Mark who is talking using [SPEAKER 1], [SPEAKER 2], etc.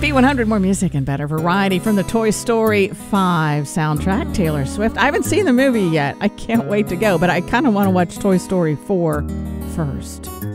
[SPEAKER 1] B100, more music and better variety from the Toy Story 5 soundtrack. Taylor Swift. I haven't seen the movie yet. I can't wait to go, but I kind of want to watch Toy Story 4 first.